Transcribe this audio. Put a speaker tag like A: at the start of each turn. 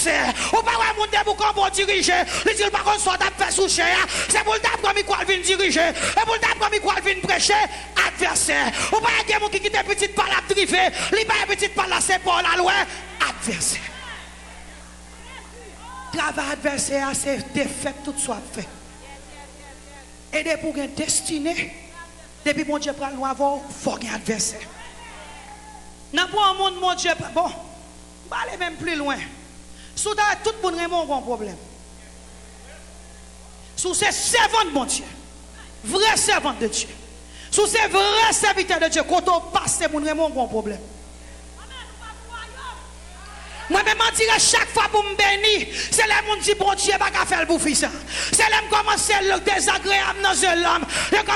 A: adversaire. Ou pas ouais monter pour qu'on va diriger. Il dit pas qu'on soit fait sous chair. C'est pour le tape comme il croit vient diriger. Et pour le tape comme il croit vient prêcher. Adversaire. Ou pas il y a quelqu'un qui quitte petite par la driver. Il pas petite par la c'est pour la loi. Adversaire. Travail adversaire, c'est défaite tout soit fait. Et depuis pour une destinée, depuis mon Dieu prend nous avoir, il faut un adversaire. N'a pas un monde, mon Dieu, bon, on va aller même plus loin. Sous tout le monde a un grand problème. Sous ces servants de mon Dieu, vrais servants de Dieu, sous ces vrais serviteurs de Dieu, quand on passe, mon a un grand problème. Moi-même, je dirais chaque fois pour me bénir, c'est là que je dis, bon Dieu, pas qu'à faire le bouffi ça. C'est là que je commence le désagréable dans l'homme. Je